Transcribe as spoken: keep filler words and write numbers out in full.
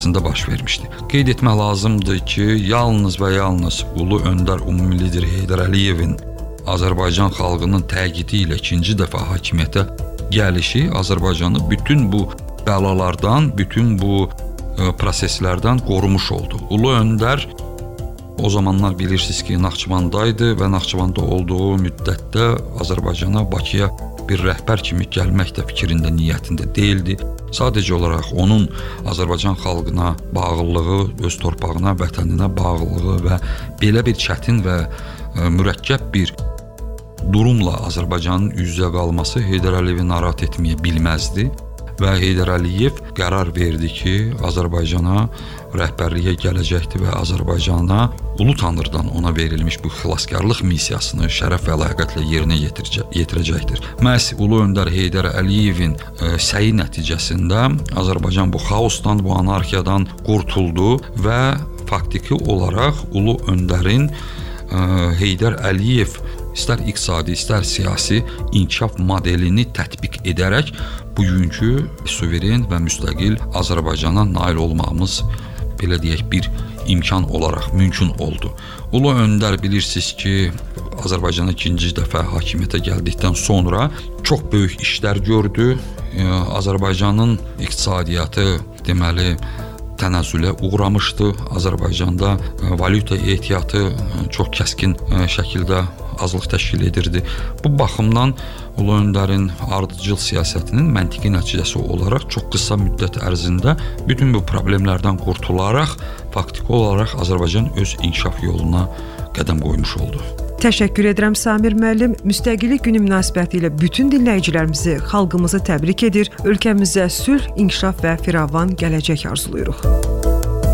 baş vermişdi. Qeyd etmək lazımdır ki, yalnız və yalnız Ulu Öndər Ümumi Lider Heydər Əliyevin Azərbaycan xalqının təqidi ilə ikinci dəfə hakimiyyətə gəlişi Azərbaycanı bütün bu bəlalardan, bütün bu e, proseslərdən qorumuş oldu. Ulu Öndər o zamanlar bilirsiniz ki, Naxçıvandaydı və Naxçıvanda olduğu müddətdə Azərbaycana, Bakıya bir rəhbər kimi gəlmək də fikrində, niyyətində deyildi. Sadəcə olaraq onun Azərbaycan xalqına bağlılığı, öz torpağına, vətəninə bağlılığı və belə bir çətin və e, mürəkkəb bir durumla Azərbaycanın üz-üzə qalması Heydər Əliyevi narahat etməyə bilməzdi və Heydər Əliyev qərar verdi ki, Azərbaycana rəhbərliyə gələcəkdir və Azərbaycana Ulu Tanrıdan ona verilmiş bu xilaskarlıq missiyasını şərəf və ləyaqətlə yerinə yetirəcəkdir. Məhz Ulu Öndər Heydər Əliyevin e, səyi nəticəsində Azərbaycan bu xaosdan, bu anarxiyadan qurtuldu və faktiki olaraq Ulu Öndərin e, Heydər Əliyev istər iqtisadi, istər siyasi inkişaf modelini tətbiq edərək bugünkü suveren və müstəqil Azərbaycana nail olmağımız, belə deyək, bir imkan olaraq mümkün oldu. Ulu Öndər bilirsiniz ki, Azərbaycana ikinci dəfə hakimiyyətə gəldikdən sonra çox böyük işlər gördü. Azərbaycanın iqtisadiyyatı deməli tənəzzülə uğramışdı. Azərbaycanda valyuta ehtiyatı çox kəskin şəkildə azlıq təşkil edirdi. Bu baxımdan Ulu Öndərin ardıcıl siyasətinin məntiqi nəticəsi olaraq çox qısa müddət ərzində bütün bu problemlərdən qurtularaq faktiki olaraq Azərbaycan öz inkişaf yoluna qədəm qoymuş oldu. Təşəkkür edirəm Samir müəllim. Müstəqillik günü münasibətilə bütün dinləyicilərimizi, xalqımızı təbrik edir. Ölkəmizə sülh, inkişaf və firavan gələcək arzulayırıq.